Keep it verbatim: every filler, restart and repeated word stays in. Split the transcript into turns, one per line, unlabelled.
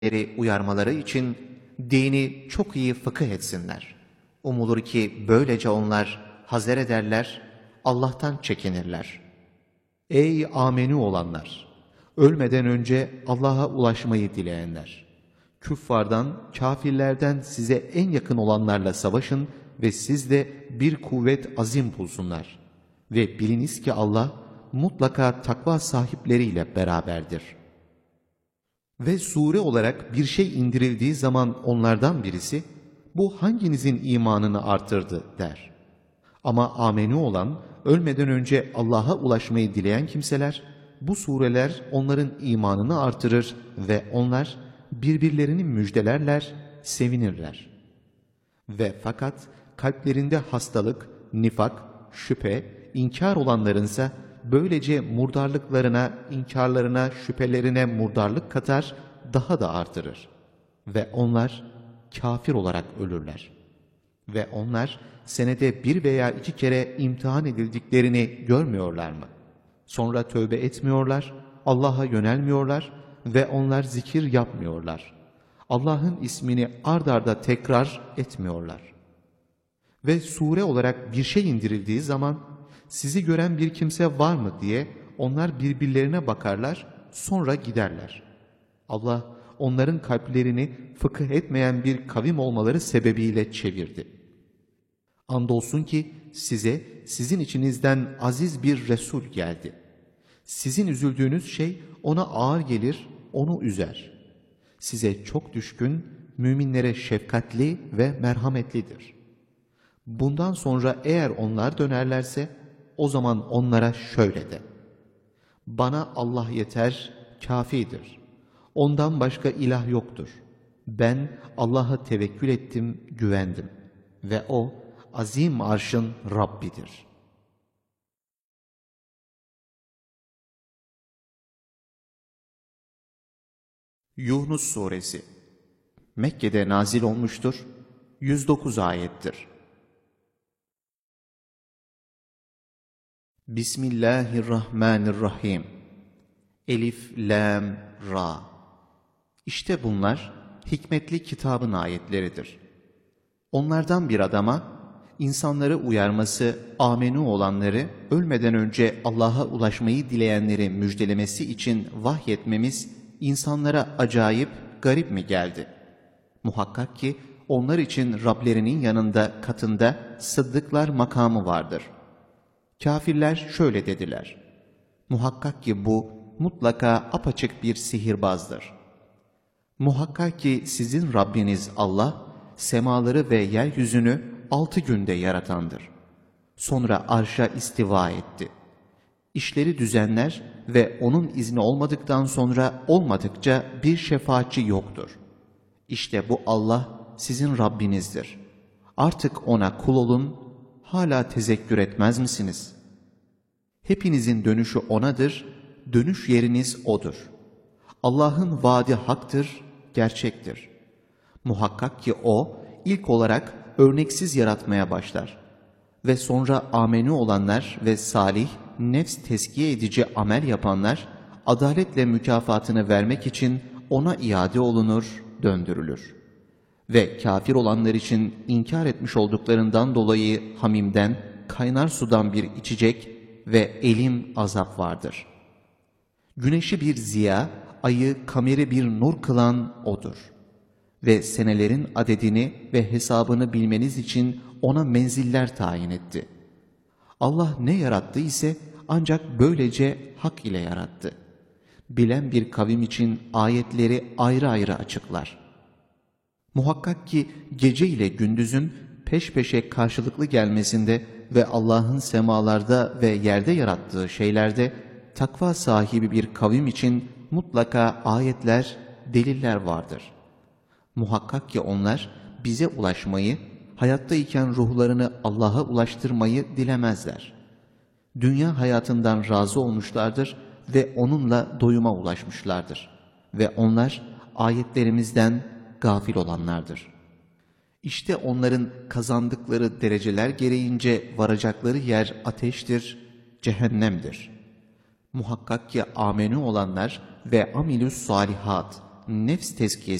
uyarmaları için dini çok iyi fıkıh etsinler. Umulur ki böylece onlar hazer ederler, Allah'tan çekinirler. Ey amenü olanlar! Ölmeden önce Allah'a ulaşmayı dileyenler! Küffardan, kafirlerden size en yakın olanlarla savaşın ve siz de bir kuvvet azim bulsunlar. Ve biliniz ki Allah mutlaka takva sahipleriyle beraberdir. Ve sure olarak bir şey indirildiği zaman onlardan birisi, bu hanginizin imanını artırdı der. Ama amenü olan, ölmeden önce Allah'a ulaşmayı dileyen kimseler, bu sureler onların imanını artırır ve onlar birbirlerini müjdelerler, sevinirler. Ve fakat kalplerinde hastalık, nifak, şüphe, inkar olanlarınsa böylece murdarlıklarına, inkarlarına, şüphelerine murdarlık katar, daha da artırır. Ve onlar kafir olarak ölürler. Ve onlar senede bir veya iki kere imtihan edildiklerini görmüyorlar mı? Sonra tövbe etmiyorlar, Allah'a yönelmiyorlar ve onlar zikir yapmıyorlar. Allah'ın ismini ard arda tekrar etmiyorlar. Ve sure olarak bir şey indirildiği zaman sizi gören bir kimse var mı diye onlar birbirlerine bakarlar, sonra giderler. Allah onların kalplerini fıkıh etmeyen bir kavim olmaları sebebiyle çevirdi. Andolsun ki size sizin içinizden aziz bir Resul geldi. Sizin üzüldüğünüz şey ona ağır gelir, onu üzer. Size çok düşkün, müminlere şefkatli ve merhametlidir. Bundan sonra eğer onlar dönerlerse, o zaman onlara şöyle de: bana Allah yeter, kâfidir. Ondan başka ilah yoktur. Ben Allah'a tevekkül ettim, güvendim. Ve O, azim arşın Rabbidir. Yunus Suresi Mekke'de nazil olmuştur, yüz dokuz ayettir. Bismillahirrahmanirrahim. Elif, Lam, Ra. İşte bunlar hikmetli kitabın ayetleridir. Onlardan bir adama, insanları uyarması, amenü olanları, ölmeden önce Allah'a ulaşmayı dileyenleri müjdelemesi için vahyetmemiz, insanlara acayip, garip mi geldi? Muhakkak ki onlar için Rablerinin yanında, katında sıddıklar makamı vardır. Kafirler şöyle dediler: muhakkak ki bu mutlaka apaçık bir sihirbazdır. Muhakkak ki sizin Rabbiniz Allah, semaları ve yeryüzünü altı günde yaratandır. Sonra arşa istiva etti. İşleri düzenler ve onun izni olmadıktan sonra olmadıkça bir şefaatçi yoktur. İşte bu Allah sizin Rabbinizdir. Artık ona kul olun, hala tezekkür etmez misiniz? Hepinizin dönüşü O'nadır, dönüş yeriniz O'dur. Allah'ın vaadi haktır, gerçektir. Muhakkak ki O, ilk olarak örneksiz yaratmaya başlar. Ve sonra amenü olanlar ve salih, nefs teskiye edici amel yapanlar, adaletle mükafatını vermek için O'na iade olunur, döndürülür. Ve kafir olanlar için inkar etmiş olduklarından dolayı hamimden, kaynar sudan bir içecek ve elim azap vardır. Güneşi bir ziya, ayı kameri bir nur kılan O'dur. Ve senelerin adedini ve hesabını bilmeniz için O'na menziller tayin etti. Allah ne yarattı ise ancak böylece hak ile yarattı. Bilen bir kavim için ayetleri ayrı ayrı açıklar. Muhakkak ki gece ile gündüzün peş peşe karşılıklı gelmesinde ve Allah'ın semalarda ve yerde yarattığı şeylerde takva sahibi bir kavim için mutlaka ayetler, deliller vardır. Muhakkak ki onlar bize ulaşmayı, hayattayken ruhlarını Allah'a ulaştırmayı dilemezler. Dünya hayatından razı olmuşlardır ve onunla doyuma ulaşmışlardır. Ve onlar ayetlerimizden gafil olanlardır. İşte onların kazandıkları dereceler gereğince varacakları yer ateştir, cehennemdir. Muhakkak ki amenü olanlar ve amilüs salihat, nefs tezkiyesi